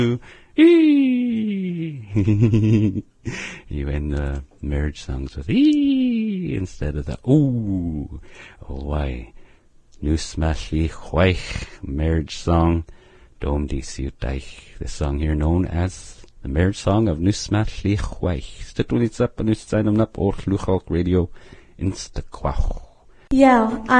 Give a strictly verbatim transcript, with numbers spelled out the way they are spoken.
Even the marriage songs with ee instead of the ooh. Oh, why? Nu smashly chwaich marriage song. Dom di siutaich. The song here known as the marriage song of Nu smashly chwaich. Stitwinits up and nu steinum up or Luchok Radio insta kwach. Yeah,